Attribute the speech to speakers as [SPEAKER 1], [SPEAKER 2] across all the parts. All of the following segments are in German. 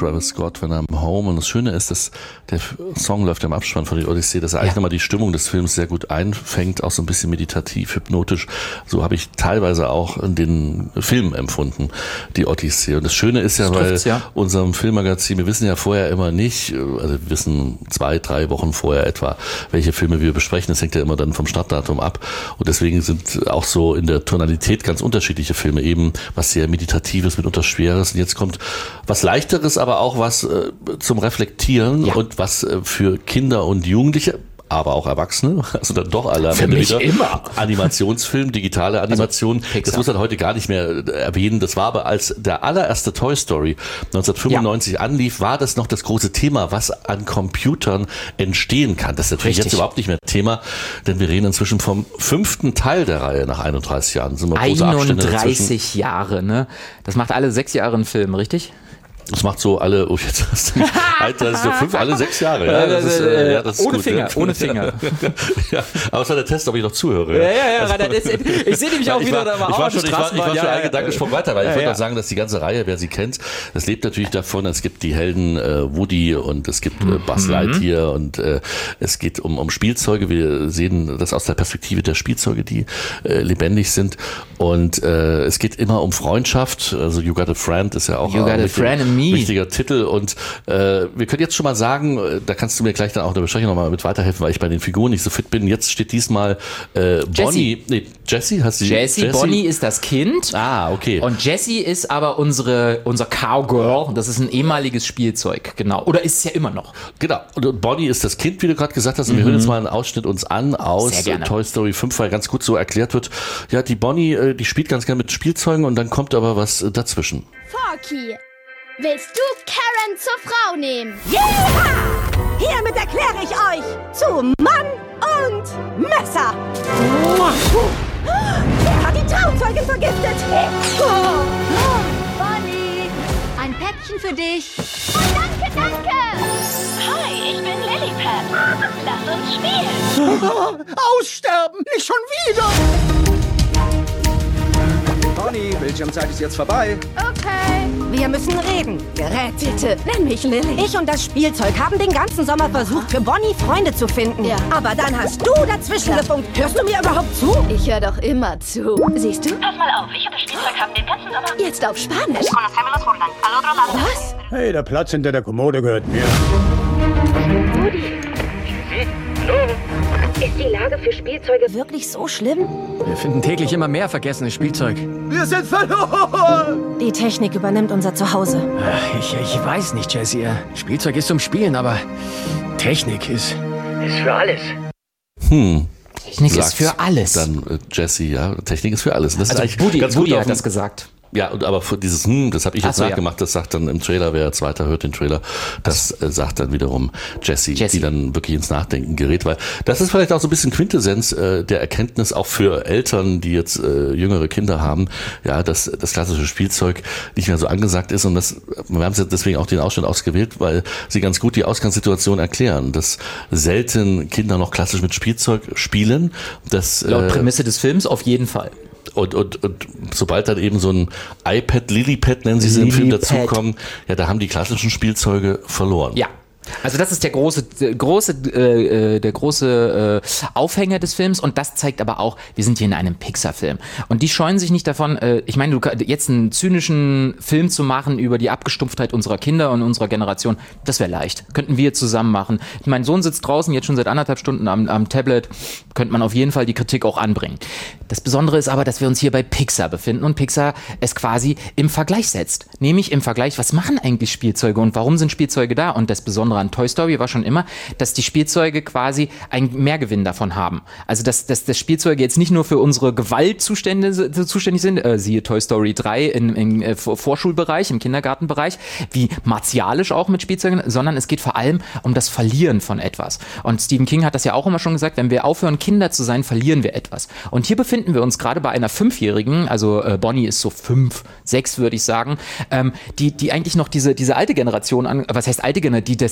[SPEAKER 1] Travis Scott, When I'm Home. Und das Schöne ist, dass der Song läuft im Abspann von der Odyssee, dass er eigentlich nochmal die Stimmung des Films sehr gut einfängt, auch so ein bisschen meditativ, hypnotisch. So habe ich teilweise auch den Film empfunden, die Odyssee. Und das Schöne ist ja, weil unserem Filmmagazin, wir wissen ja vorher immer nicht, also wir wissen 2-3 Wochen vorher etwa, welche Filme wir besprechen. Das hängt ja immer dann vom Startdatum ab. Und deswegen sind auch so in der Tonalität ganz unterschiedliche Filme, eben was sehr Meditatives, mitunter Schweres. Und jetzt kommt was Leichteres, aber auch was zum Reflektieren und was für Kinder und Jugendliche, aber auch Erwachsene, also dann doch alle am Ende wieder. Immer. Animationsfilm, digitale Animation. Also das muss man heute gar nicht mehr erwähnen. Das war aber, als der allererste Toy Story 1995 anlief, war das noch das große Thema, was an Computern entstehen kann. Das ist natürlich jetzt überhaupt nicht mehr Thema, denn wir reden inzwischen vom 5. Teil der Reihe nach 31 Jahren. Sind wir große
[SPEAKER 2] 31 Jahre, ne? Das macht alle 6 Jahre einen Film, richtig?
[SPEAKER 1] Das macht so alle, jetzt hast du mich, 5, alle 6 Jahre. Ja, das ist
[SPEAKER 2] ohne
[SPEAKER 1] gut,
[SPEAKER 2] Finger, ohne Finger.
[SPEAKER 1] Ja, aber es war der Test, ob ich noch zuhöre.
[SPEAKER 2] Ich sehe nämlich auch wieder da mal
[SPEAKER 1] Ich war schon einen Gedankensprung weiter, weil ich wollte auch sagen, dass die ganze Reihe, wer sie kennt, das lebt natürlich davon, es gibt die Helden Woody und es gibt Buzz Lightyear und es geht um Spielzeuge. Wir sehen das aus der Perspektive der Spielzeuge, die lebendig sind, und es geht immer um Freundschaft. Also You Got a Friend ist ja auch wichtiger Titel, und wir können jetzt schon mal sagen, da kannst du mir gleich dann auch in der Besprechung nochmal mit weiterhelfen, weil ich bei den Figuren nicht so fit bin. Jetzt steht diesmal Bonnie, Jessie, hast du
[SPEAKER 2] Jessie? Bonnie ist das Kind.
[SPEAKER 1] Ah, okay.
[SPEAKER 2] Und Jessie ist aber unser Cowgirl, das ist ein ehemaliges Spielzeug, genau. Oder ist es ja immer noch.
[SPEAKER 1] Genau, und Bonnie ist das Kind, wie du gerade gesagt hast, und wir hören jetzt mal einen Ausschnitt uns an aus Toy Story 5, weil ganz gut so erklärt wird, ja, die Bonnie, die spielt ganz gerne mit Spielzeugen, und dann kommt aber was dazwischen.
[SPEAKER 3] Forky, willst du Karen zur Frau nehmen?
[SPEAKER 4] Yeah! Hiermit erkläre ich euch zu Mann und Messer. Er hat die Trauzeugin vergiftet.
[SPEAKER 3] Bonnie, ein Päckchen für dich. Oh, danke.
[SPEAKER 5] Hi, ich bin Lilliput. Lass uns spielen.
[SPEAKER 6] Aussterben, nicht schon wieder. Bonnie, Bildschirmzeit ist jetzt vorbei.
[SPEAKER 3] Okay.
[SPEAKER 4] Wir müssen reden. Gerätete, nenn mich Lilly. Ich und das Spielzeug haben den ganzen Sommer versucht, für Bonnie Freunde zu finden. Ja. Aber dann hast du dazwischen gefunkt. Hörst du mir überhaupt zu?
[SPEAKER 3] Ich höre doch immer zu. Siehst du?
[SPEAKER 5] Pass mal auf, ich und das Spielzeug haben den ganzen Sommer...
[SPEAKER 3] Jetzt auf Spanisch. Was?
[SPEAKER 6] Hey, der Platz hinter der Kommode gehört mir.
[SPEAKER 4] Ist die Lage für Spielzeuge wirklich so schlimm?
[SPEAKER 7] Wir finden täglich immer mehr vergessenes Spielzeug.
[SPEAKER 6] Wir sind verloren!
[SPEAKER 4] Die Technik übernimmt unser Zuhause.
[SPEAKER 7] Ich weiß nicht, Jessie. Spielzeug ist zum Spielen, aber Technik ist für alles.
[SPEAKER 2] Technik ist für alles.
[SPEAKER 1] Dann Jessie, ja, Technik ist für alles. Das
[SPEAKER 2] also
[SPEAKER 1] ist eigentlich ganz
[SPEAKER 2] Woody
[SPEAKER 1] gut
[SPEAKER 2] hat das gesagt.
[SPEAKER 1] Ja, und aber für dieses das habe ich jetzt nachgemacht, das sagt dann im Trailer, wer Zweiter hört den Trailer, das sagt dann wiederum Jessie, die dann wirklich ins Nachdenken gerät, weil das ist vielleicht auch so ein bisschen Quintessenz der Erkenntnis auch für Eltern, die jetzt jüngere Kinder haben, ja, dass das klassische Spielzeug nicht mehr so angesagt ist, und wir haben deswegen auch den Ausschnitt ausgewählt, weil sie ganz gut die Ausgangssituation erklären, dass selten Kinder noch klassisch mit Spielzeug spielen.
[SPEAKER 2] Laut Prämisse des Films auf jeden Fall.
[SPEAKER 1] Und sobald dann eben so ein iPad, Lilliput nennen sie es im Film, dazukommen, ja, da haben die klassischen Spielzeuge verloren.
[SPEAKER 2] Ja. Also das ist der große Aufhänger des Films, und das zeigt aber auch, wir sind hier in einem Pixar-Film. Und die scheuen sich nicht davon, ich meine, jetzt einen zynischen Film zu machen über die Abgestumpftheit unserer Kinder und unserer Generation, das wäre leicht. Könnten wir zusammen machen. Mein Sohn sitzt draußen jetzt schon seit 1,5 Stunden am Tablet, könnte man auf jeden Fall die Kritik auch anbringen. Das Besondere ist aber, dass wir uns hier bei Pixar befinden und Pixar es quasi im Vergleich setzt. Nämlich im Vergleich, was machen eigentlich Spielzeuge und warum sind Spielzeuge da? Und das Besondere an Toy Story war schon immer, dass die Spielzeuge quasi einen Mehrgewinn davon haben. Also dass Spielzeuge jetzt nicht nur für unsere Gewalt zuständig sind, siehe Toy Story 3 im Vorschulbereich, im Kindergartenbereich, wie martialisch auch mit Spielzeugen, sondern es geht vor allem um das Verlieren von etwas. Und Stephen King hat das ja auch immer schon gesagt, wenn wir aufhören, Kinder zu sein, verlieren wir etwas. Und hier befinden wir uns gerade bei einer 5-Jährigen, also Bonnie ist so 5, 6 würde ich sagen, die eigentlich noch diese alte Generation, was heißt alte Generation, die das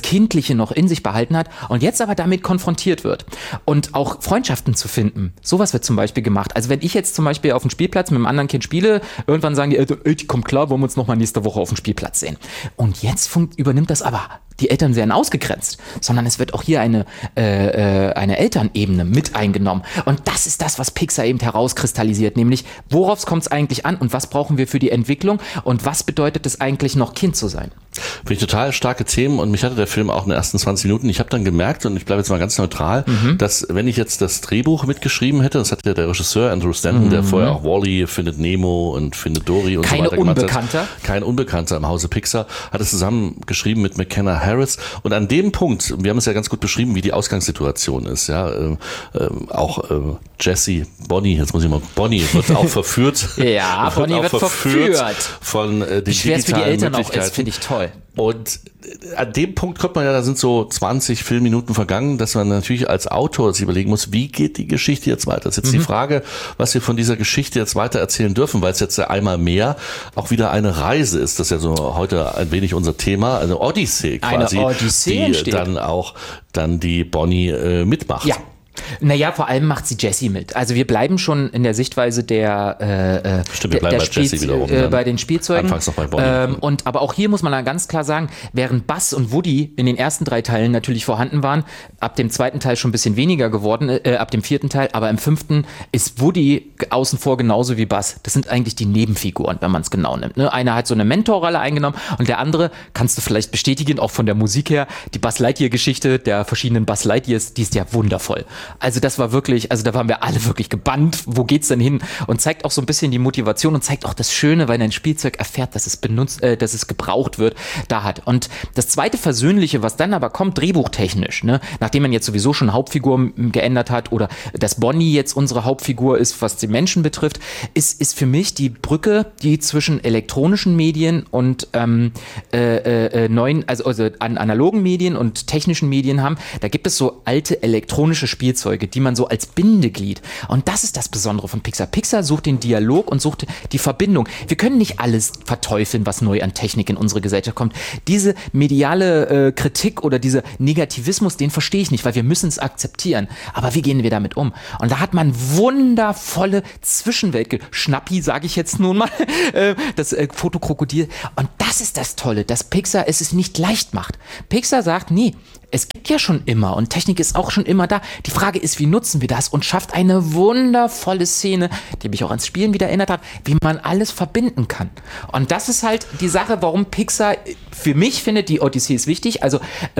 [SPEAKER 2] Kindliche noch in sich behalten hat und jetzt aber damit konfrontiert wird. Und auch Freundschaften zu finden. Sowas wird zum Beispiel gemacht. Also wenn ich jetzt zum Beispiel auf dem Spielplatz mit einem anderen Kind spiele, irgendwann sagen die Eltern, ey, komm klar, wollen wir uns nochmal nächste Woche auf dem Spielplatz sehen. Und jetzt übernimmt das aber, die Eltern werden ausgegrenzt, sondern es wird auch hier eine Elternebene mit eingenommen. Und das ist das, was Pixar eben herauskristallisiert, nämlich worauf kommt es eigentlich an und was brauchen wir für die Entwicklung und was bedeutet es eigentlich noch Kind zu sein?
[SPEAKER 1] Finde ich total starke Themen und mich hatte der Film auch in den ersten 20 Minuten. Ich habe dann gemerkt, und ich bleibe jetzt mal ganz neutral, dass wenn ich jetzt das Drehbuch mitgeschrieben hätte, das hat ja der Regisseur Andrew Stanton, der vorher auch Wall-E, Findet Nemo und Findet Dory und so weiter gemacht hat. Kein Unbekannter im Hause Pixar, hat es zusammen geschrieben mit McKenna Harris. Und an dem Punkt, wir haben es ja ganz gut beschrieben, wie die Ausgangssituation ist. Ja, auch Jessie, Bonnie, jetzt muss ich mal, Bonnie wird auch verführt.
[SPEAKER 2] Ja, Bonnie wird verführt
[SPEAKER 1] von den
[SPEAKER 2] digitalen Möglichkeiten. Wie schwer es für die Eltern auch ist, finde ich toll.
[SPEAKER 1] Und an dem Punkt kommt man ja, da sind so 20 Filmminuten vergangen, dass man natürlich als Autor sich überlegen muss, wie geht die Geschichte jetzt weiter? Das ist jetzt die Frage, was wir von dieser Geschichte jetzt weiter erzählen dürfen, weil es jetzt ja einmal mehr auch wieder eine Reise ist. Das ist ja so heute ein wenig unser Thema, eine Odyssee quasi, die dann die Bonnie mitmacht.
[SPEAKER 2] Ja. Naja, vor allem macht sie Jessie mit. Also wir bleiben schon in der Sichtweise der bei den Spielzeugen.
[SPEAKER 1] Anfangs noch bei Bonnie.
[SPEAKER 2] Aber auch hier muss man dann ganz klar sagen, während Buzz und Woody in den ersten 3 Teilen natürlich vorhanden waren, ab dem 2. Teil schon ein bisschen weniger geworden, ab dem 4. Teil, aber im 5. ist Woody außen vor genauso wie Buzz. Das sind eigentlich die Nebenfiguren, wenn man es genau nimmt. Ne? Einer hat so eine Mentorrolle eingenommen und der andere, kannst du vielleicht bestätigen, auch von der Musik her, die Buzz Lightyear-Geschichte der verschiedenen Buzz Lightyears, die ist ja wundervoll. Also das war wirklich, da waren wir alle wirklich gebannt, wo geht's denn hin? Und zeigt auch so ein bisschen die Motivation und zeigt auch das Schöne, weil ein Spielzeug erfährt, dass es gebraucht wird, da hat. Und das zweite Versöhnliche, was dann aber kommt, drehbuchtechnisch, ne, nachdem man jetzt sowieso schon Hauptfigur geändert hat oder dass Bonnie jetzt unsere Hauptfigur ist, was die Menschen betrifft, ist für mich die Brücke, die zwischen elektronischen Medien und neuen, also an analogen Medien und technischen Medien haben. Da gibt es so alte elektronische Spielzeuge, die man so als Bindeglied. Und das ist das Besondere von Pixar. Pixar sucht den Dialog und sucht die Verbindung. Wir können nicht alles verteufeln, was neu an Technik in unsere Gesellschaft kommt. Diese mediale Kritik oder dieser Negativismus, den verstehe ich nicht, weil wir müssen es akzeptieren. Aber wie gehen wir damit um? Und da hat man wundervolle Zwischenwelt. Schnappi, sage ich jetzt nun mal, das Fotokrokodil. Und das ist das Tolle, dass Pixar es nicht leicht macht. Pixar sagt, nee, es gibt ja schon immer und Technik ist auch schon immer da. Die Frage ist, wie nutzen wir das und schafft eine wundervolle Szene, die mich auch ans Spielen wieder erinnert hat, wie man alles verbinden kann. Und das ist halt die Sache, warum Pixar für mich findet, die Odyssee ist wichtig. Also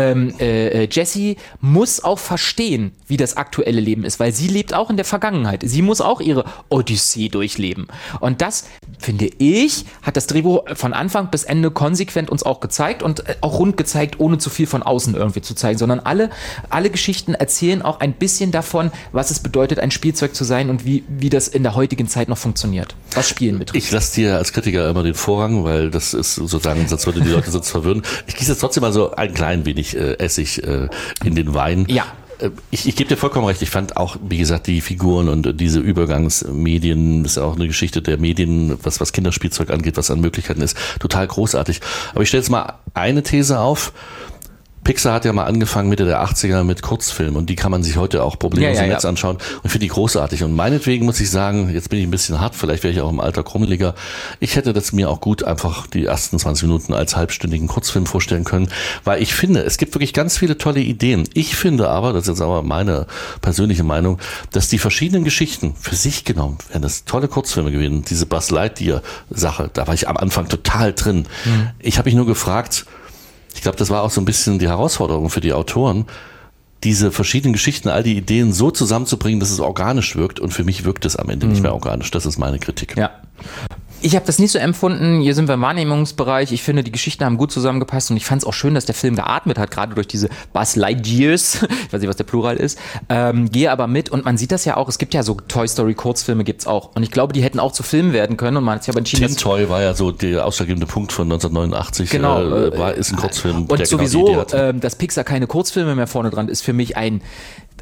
[SPEAKER 2] Jessie muss auch verstehen, wie das aktuelle Leben ist, weil sie lebt auch in der Vergangenheit. Sie muss auch ihre Odyssee durchleben. Und das, finde ich, hat das Drehbuch von Anfang bis Ende konsequent uns auch gezeigt und auch rund gezeigt, ohne zu viel von außen irgendwie zu zeigen, sondern alle Geschichten erzählen auch ein bisschen davon, was es bedeutet, ein Spielzeug zu sein und wie das in der heutigen Zeit noch funktioniert, was Spielen betrifft.
[SPEAKER 1] Ich lasse dir als Kritiker immer den Vorrang, weil das ist sozusagen, sonst würde die Leute sonst verwirren. Ich gieße jetzt trotzdem mal so ein klein wenig Essig in den Wein.
[SPEAKER 2] Ja.
[SPEAKER 1] Ich gebe dir vollkommen recht, ich fand auch, wie gesagt, die Figuren und diese Übergangsmedien, das ist auch eine Geschichte der Medien, was Kinderspielzeug angeht, was an Möglichkeiten ist, total großartig. Aber ich stelle jetzt mal eine These auf. Pixar hat ja mal angefangen Mitte der 80er mit Kurzfilmen und die kann man sich heute auch problemlos im Netz anschauen und finde die großartig. Und meinetwegen muss ich sagen, jetzt bin ich ein bisschen hart, vielleicht wäre ich auch im Alter krummeliger. Ich hätte das mir auch gut einfach die ersten 20 Minuten als halbstündigen Kurzfilm vorstellen können, weil ich finde, es gibt wirklich ganz viele tolle Ideen. Ich finde aber, das ist jetzt aber meine persönliche Meinung, dass die verschiedenen Geschichten für sich genommen, wären das tolle Kurzfilme gewesen. Diese Buzz Lightyear Sache, da war ich am Anfang total drin. Ich habe mich nur gefragt, ich glaube, das war auch so ein bisschen die Herausforderung für die Autoren, diese verschiedenen Geschichten, all die Ideen so zusammenzubringen, dass es organisch wirkt. Und für mich wirkt es am Ende nicht mehr organisch. Das ist meine Kritik.
[SPEAKER 2] Ja. Ich habe das nicht so empfunden. Hier sind wir im Wahrnehmungsbereich. Ich finde, die Geschichten haben gut zusammengepasst und ich fand es auch schön, dass der Film geatmet hat, gerade durch diese Buzz Lightyears. Ich weiß nicht, was der Plural ist. Gehe aber mit und man sieht das ja auch. Es gibt ja so Toy Story Kurzfilme gibt's auch. Und ich glaube, die hätten auch zu Filmen werden können. Und man hat sich aber entschieden,
[SPEAKER 1] Tin Toy war ja so der ausschlaggebende Punkt von 1989.
[SPEAKER 2] Genau.
[SPEAKER 1] Ist ein Kurzfilm.
[SPEAKER 2] Und sowieso, dass Pixar keine Kurzfilme mehr vorne dran ist, für mich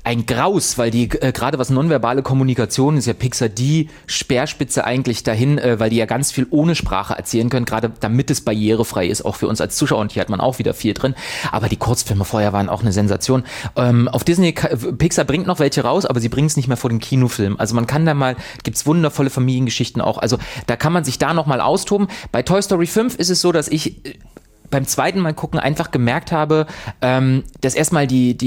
[SPEAKER 2] ein Graus, weil die gerade was nonverbale Kommunikation ist ja Pixar die Speerspitze eigentlich dahin, weil die ja ganz viel ohne Sprache erzählen können, gerade damit es barrierefrei ist, auch für uns als Zuschauer, und hier hat man auch wieder viel drin, aber die Kurzfilme vorher waren auch eine Sensation. Auf Disney, Pixar bringt noch welche raus, aber sie bringen es nicht mehr vor den Kinofilm, also man kann da mal, gibt's wundervolle Familiengeschichten auch, also da kann man sich da noch mal austoben. Bei Toy Story 5 ist es so, dass ich beim zweiten Mal gucken einfach gemerkt habe, dass erstmal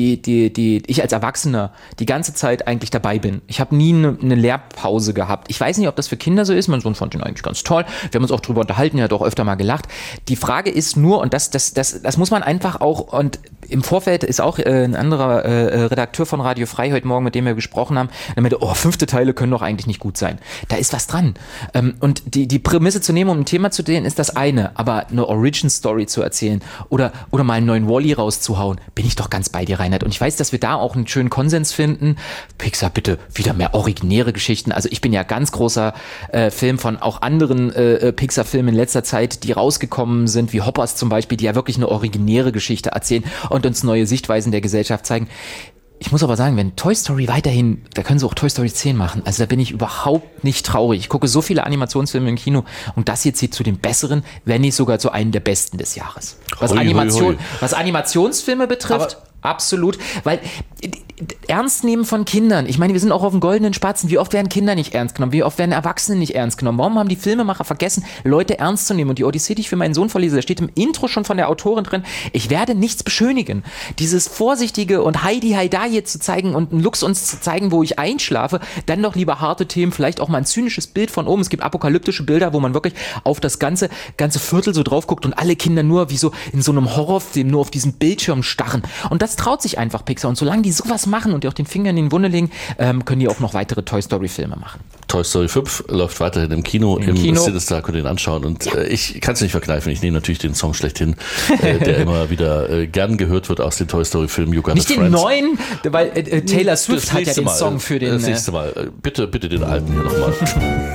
[SPEAKER 2] ich als Erwachsener die ganze Zeit eigentlich dabei bin. Ich habe nie eine Lehrpause gehabt. Ich weiß nicht, ob das für Kinder so ist. Mein Sohn fand ihn eigentlich ganz toll. Wir haben uns auch drüber unterhalten, er hat auch öfter mal gelacht. Die Frage ist nur, und das muss man einfach auch, und im Vorfeld ist auch ein anderer Redakteur von Radio Frei heute Morgen, mit dem wir gesprochen haben, der meinte, 5. Teile können doch eigentlich nicht gut sein. Da ist was dran. Und die Prämisse zu nehmen, um ein Thema zu drehen, ist das eine, aber eine Origin-Story zu erzählen oder mal einen neuen Wall-E rauszuhauen, bin ich doch ganz bei dir, Reinhard. Und ich weiß, dass wir da auch einen schönen Konsens finden. Pixar, bitte wieder mehr originäre Geschichten. Also ich bin ja ganz großer Film von auch anderen Pixar-Filmen in letzter Zeit, die rausgekommen sind, wie Hoppers zum Beispiel, die ja wirklich eine originäre Geschichte erzählen und uns neue Sichtweisen der Gesellschaft zeigen. Ich muss aber sagen, wenn Toy Story weiterhin, da können sie auch Toy Story 10 machen, also da bin ich überhaupt nicht traurig. Ich gucke so viele Animationsfilme im Kino und das hier zählt zu den besseren, wenn nicht sogar zu einem der besten des Jahres. Was Animationsfilme betrifft, absolut, weil ernst nehmen von Kindern, ich meine, wir sind auch auf dem goldenen Spatzen, wie oft werden Kinder nicht ernst genommen, wie oft werden Erwachsene nicht ernst genommen, warum haben die Filmemacher vergessen, Leute ernst zu nehmen? Und die Odyssee, die ich für meinen Sohn verlese, da steht im Intro schon von der Autorin drin, ich werde nichts beschönigen. Dieses vorsichtige und Heidi Haida hier zu zeigen und einen Lux uns zu zeigen, wo ich einschlafe, dann doch lieber harte Themen, vielleicht auch mal ein zynisches Bild von oben, es gibt apokalyptische Bilder, wo man wirklich auf das ganze Viertel so drauf guckt und alle Kinder nur wie so in so einem Horrorfilm nur auf diesen Bildschirm starren. Und das traut sich einfach Pixar. Und solange die sowas machen und die auch den Finger in den Wunde legen, können die auch noch weitere Toy Story Filme machen.
[SPEAKER 1] Toy Story 5 läuft weiterhin im Kino. Im Sinister könnt ihr ihn anschauen. Und ich kann es nicht verkneifen. Ich nehme natürlich den Song schlechthin, der immer wieder gern gehört wird aus den Toy Story Filmen. You Got
[SPEAKER 2] Nicht
[SPEAKER 1] a
[SPEAKER 2] den
[SPEAKER 1] Friend.
[SPEAKER 2] neuen, weil Taylor Swift hat ja den Song für den...
[SPEAKER 1] Das nächste Mal. Bitte den alten hier nochmal.